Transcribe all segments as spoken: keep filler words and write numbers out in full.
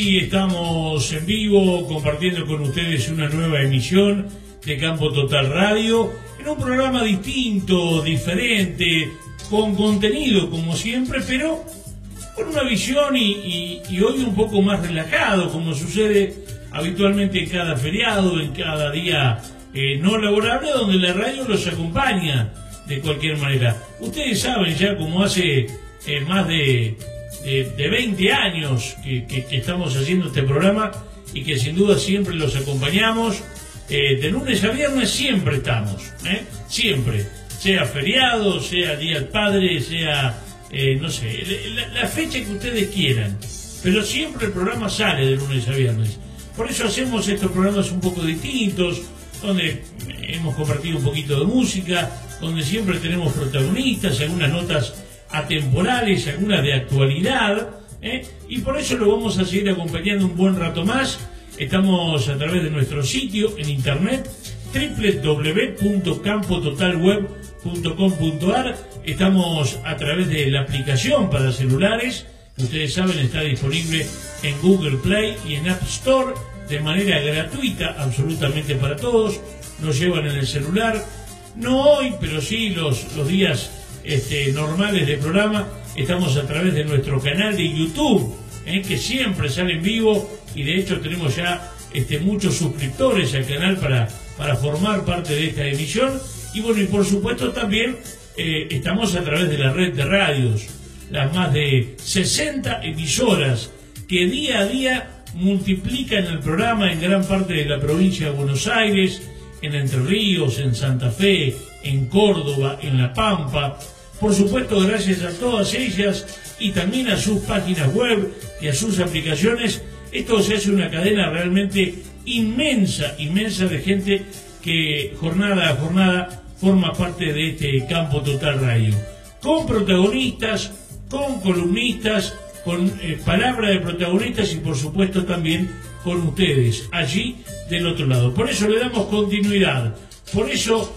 Y estamos en vivo compartiendo con ustedes una nueva emisión de Campo Total Radio, en un programa distinto, diferente, con contenido como siempre, pero con una visión y, y, y hoy un poco más relajado, como sucede habitualmente en cada feriado, en cada día eh, no laborable, donde la radio los acompaña de cualquier manera. Ustedes saben ya, como hace eh, más de... De, de veinte años que, que, que estamos haciendo este programa y que sin duda siempre los acompañamos, eh, de lunes a viernes siempre estamos, ¿eh? Siempre, sea feriado, sea Día del Padre, sea, eh, no sé, la, la fecha que ustedes quieran, pero siempre el programa sale de lunes a viernes. Por eso hacemos estos programas un poco distintos, donde hemos compartido un poquito de música, donde siempre tenemos protagonistas, algunas notas atemporales, algunas de actualidad, ¿eh? Y por eso lo vamos a seguir acompañando un buen rato más. Estamos a través de nuestro sitio en internet doble u doble u doble u punto campo total web punto com punto a r. Estamos a través de la aplicación para celulares, que ustedes saben está disponible en Google Play y en App Store de manera gratuita, absolutamente para todos. Nos llevan en el celular, no hoy, pero sí los, los días Este, normales de programa. Estamos a través de nuestro canal de YouTube, eh, que siempre sale en vivo, y de hecho tenemos ya este, muchos suscriptores al canal para, para formar parte de esta emisión. Y bueno, y por supuesto también eh, estamos a través de la red de radios, las más de sesenta emisoras que día a día multiplican el programa en gran parte de la provincia de Buenos Aires, en Entre Ríos, en Santa Fe, en Córdoba, en La Pampa. Por supuesto, gracias a todas ellas y también a sus páginas web y a sus aplicaciones, esto se hace una cadena realmente inmensa, inmensa de gente que jornada a jornada forma parte de este Campo Total Radio. Con protagonistas, con columnistas, con eh, palabra de protagonistas y por supuesto también con ustedes allí del otro lado. Por eso le damos continuidad. Por eso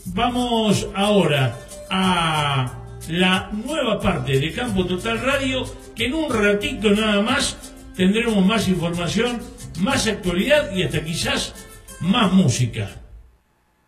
vamos ahora a la nueva parte de Campo Total Radio, que en un ratito nada más tendremos más información, más actualidad y hasta quizás más música.